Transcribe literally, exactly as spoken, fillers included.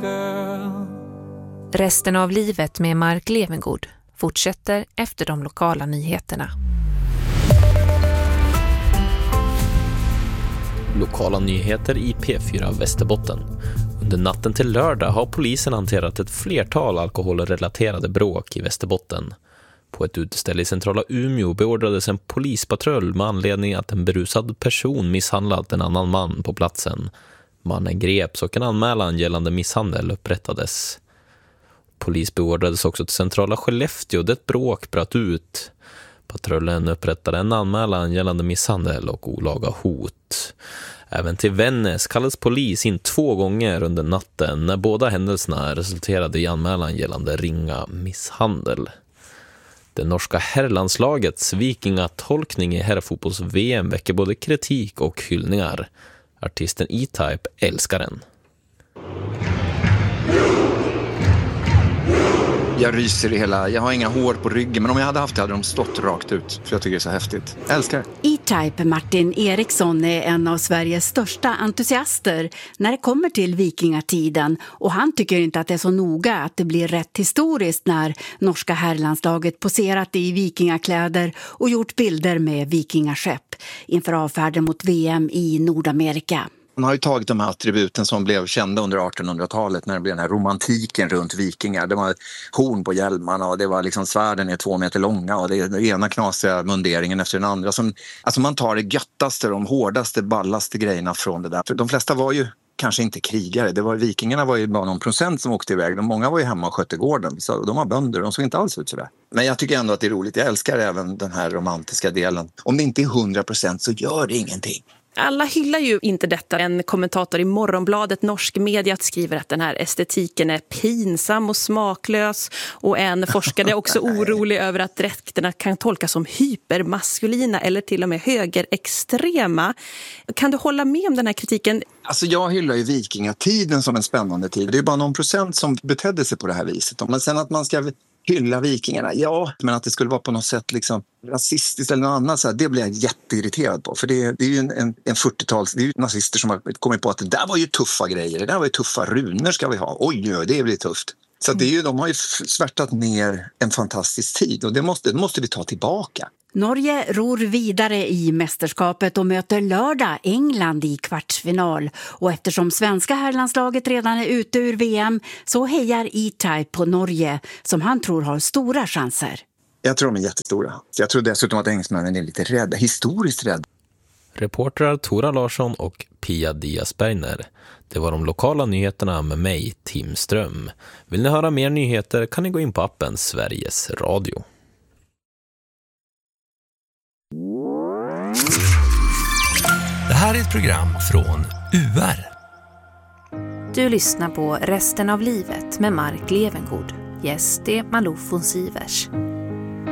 girl. Resten av livet med Mark Levengood fortsätter efter de lokala nyheterna. Lokala nyheter i P fyra Västerbotten. Under natten till lördag har polisen hanterat ett flertal alkoholrelaterade bråk i Västerbotten. På ett uteställe i centrala Umeå beordrades en polispatrull med anledning att en berusad person misshandlat en annan man på platsen. Mannen greps och en anmälan gällande misshandel upprättades. Polis beordrades också till centrala Skellefteå där ett bråk bröt ut. Patrullen upprättade en anmälan gällande misshandel och olaga hot. Även till Vännäs kallades polis in två gånger under natten när båda händelserna resulterade i anmälan gällande ringa misshandel. Det norska herrlandslagets vikingatolkning i herrfotbolls-V M väcker både kritik och hyllningar. Artisten E-Type älskar den. Jag ryser i hela, jag har inga hår på ryggen, men om jag hade haft det hade de stått rakt ut. För jag tycker det är så häftigt. Jag älskar det. E-Type Martin Eriksson är en av Sveriges största entusiaster när det kommer till vikingatiden. Och han tycker inte att det är så noga att det blir rätt historiskt när norska herrlandslaget poserat i vikingakläder och gjort bilder med vikingaskepp inför avfärden mot V M i Nordamerika. Man har ju tagit de här attributen som blev kända under artonhundratalet när det blev den här romantiken runt vikingar. Det var horn på hjälmarna och det var liksom svärden är två meter långa och det är den ena knasiga munderingen efter den andra. Som, alltså man tar det göttaste, de hårdaste, ballaste grejerna från det där. För de flesta var ju kanske inte krigare. Det var, vikingarna var ju bara någon procent som åkte iväg. De många var ju hemma och skötte gården. Så de var bönder, de såg inte alls ut sådär. Men jag tycker ändå att det är roligt. Jag älskar även den här romantiska delen. Om det inte är hundra procent så gör det ingenting. Alla hyllar ju inte detta. En kommentator i Morgonbladet Norsk Media skriver att den här estetiken är pinsam och smaklös. Och en forskare är också orolig över att dräkterna kan tolkas som hypermaskulina eller till och med högerextrema. Kan du hålla med om den här kritiken? Alltså jag hyllar ju vikingatiden som en spännande tid. Det är bara någon procent som betedde sig på det här viset. Men sen att man ska hylla vikingarna, ja, men att det skulle vara på något sätt liksom rasistiskt eller något annat, så här, det blir jag jätteirriterad på. För det, det är ju en, en, en fyrtiotals, det är ju nazister som har kommit på att det där var ju tuffa grejer, det där var ju tuffa runor ska vi ha. Oj, oj, det blir tufft. Så det är ju, de har ju svärtat ner en fantastisk tid och det måste, det måste vi ta tillbaka. Norge ror vidare i mästerskapet och möter lördag England i kvartsfinal. Och eftersom svenska herrlandslaget redan är ute ur V M så hejar E-Type på Norge som han tror har stora chanser. Jag tror de är jättestora. Jag tror dessutom att engelsmännen är lite rädda, historiskt rädda. Reportrar Tora Larsson och Pia Diasbergner. Det var de lokala nyheterna med mig, Tim Ström. Vill ni höra mer nyheter kan ni gå in på appen Sveriges Radio. Det här är ett program från U R. Du lyssnar på Resten av livet med Mark Levengood. Gäst är Malou von Sivers.